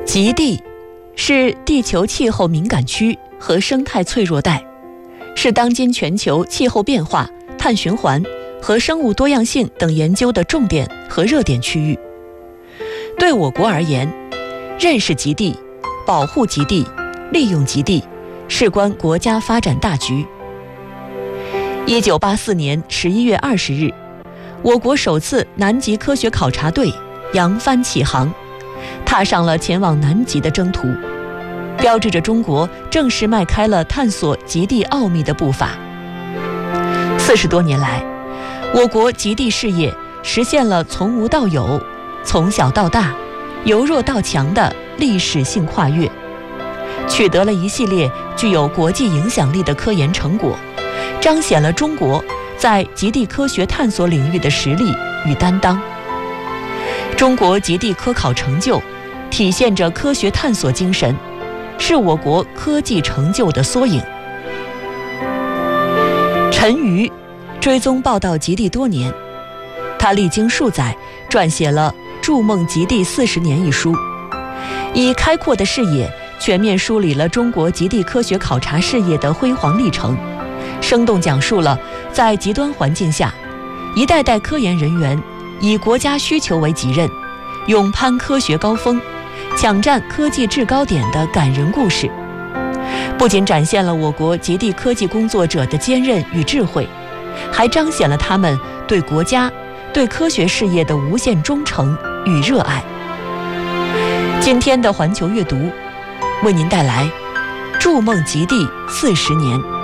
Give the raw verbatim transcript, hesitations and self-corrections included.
极地是地球气候敏感区和生态脆弱带，是当今全球气候变化、碳循环和生物多样性等研究的重点和热点区域。对我国而言，认识极地、保护极地、利用极地，事关国家发展大局。一九八四年十一月二十日，我国首次南极科学考察队扬帆起航，踏上了前往南极的征途，标志着中国正式迈开了探索极地奥秘的步伐。四十多年来，我国极地事业实现了从无到有、从小到大、由弱到强的历史性跨越，取得了一系列具有国际影响力的科研成果，彰显了中国在极地科学探索领域的实力与担当。中国极地科考成就体现着科学探索精神，是我国科技成就的缩影。陈瑜追踪报道极地多年，他历经数载撰写了《筑梦极地四十年》一书，以开阔的视野全面梳理了中国极地科学考察事业的辉煌历程，生动讲述了在极端环境下，一代代科研人员以国家需求为己任，勇攀科学高峰，抢占科技制高点的感人故事。不仅展现了我国极地科技工作者的坚韧与智慧，还彰显了他们对国家、对科学事业的无限忠诚与热爱。今天的环球阅读为您带来《筑梦极地四十年》。